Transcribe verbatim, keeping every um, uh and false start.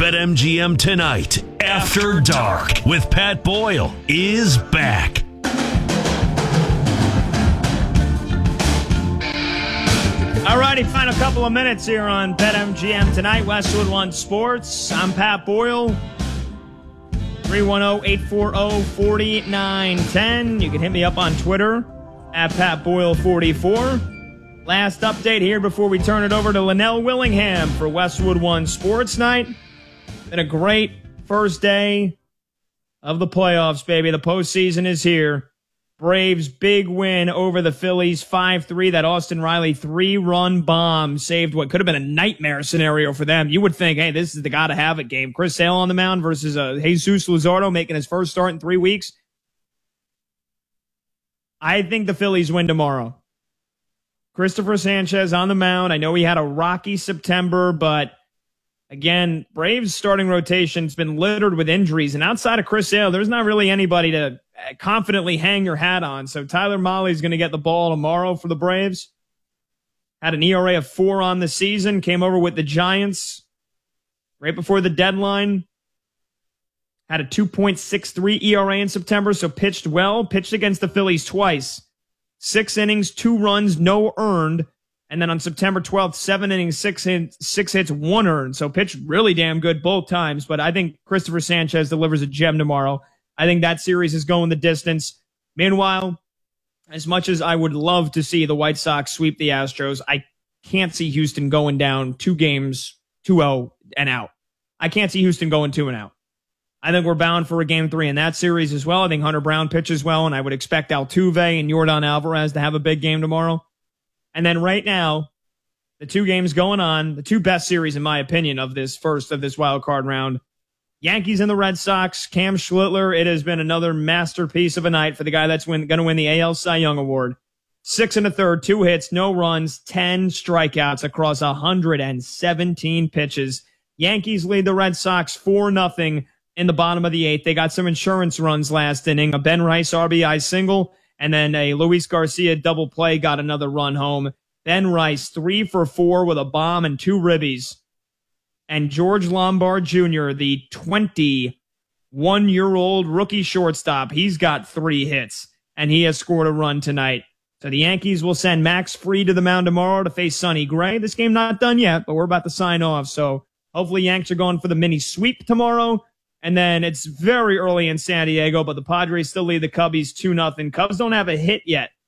BetMGM Tonight After Dark with Pat Boyle is back. All righty, final couple of minutes here on BetMGM Tonight, Westwood One Sports. I'm Pat Boyle. three one zero, eight four zero, four nine one zero. You can hit me up on Twitter at Pat Boyle forty-four. Last update here before we turn it over to Linnell Willingham for Westwood One Sports Night. Been a great first day of the playoffs, baby. The postseason is here. Braves big win over the Phillies five three. That Austin Riley three-run bomb saved what could have been a nightmare scenario for them. You would think, hey, this is the gotta-have-it game. Chris Sale on the mound versus uh, Jesus Luzardo making his first start in three weeks. I think the Phillies win tomorrow. Christopher Sanchez on the mound. I know he had a rocky September, but again, Braves starting rotation's been littered with injuries, and outside of Chris Sale, there's not really anybody to confidently hang your hat on. So Tyler Mahle's going to get the ball tomorrow for the Braves. Had an E R A of four on the season, came over with the Giants right before the deadline. Had a two point six three E R A in September, so pitched well. Pitched against the Phillies twice. Six innings, two runs, no earned. And then on September twelfth, seven innings, six hits, six hits, one earned. So pitched really damn good both times. But I think Christopher Sanchez delivers a gem tomorrow. I think that series is going the distance. Meanwhile, as much as I would love to see the White Sox sweep the Astros, I can't see Houston going down two games, two oh and out. I can't see Houston going two and out. I think we're bound for a game three in that series as well. I think Hunter Brown pitches well, and I would expect Altuve and Yordan Alvarez to have a big game tomorrow. And then right now, the two games going on, the two best series, in my opinion, of this first of this wild card round, Yankees and the Red Sox. Cam Schlittler, it has been another masterpiece of a night for the guy that's going to win the A L Cy Young Award. Six and a third, two hits, no runs, ten strikeouts across one hundred seventeen pitches. Yankees lead the Red Sox four nothing. In the bottom of the eighth. They got some insurance runs last inning. A Ben Rice R B I single, and then a Luis Garcia double play got another run home. Ben Rice, three for four with a bomb and two ribbies. And George Lombard Junior, the twenty-one-year-old rookie shortstop, he's got three hits, and he has scored a run tonight. So the Yankees will send Max Fried to the mound tomorrow to face Sonny Gray. This game not done yet, but we're about to sign off. So hopefully Yanks are going for the mini sweep tomorrow. And then it's very early in San Diego, but the Padres still lead the Cubbies two nothing. Cubs don't have a hit yet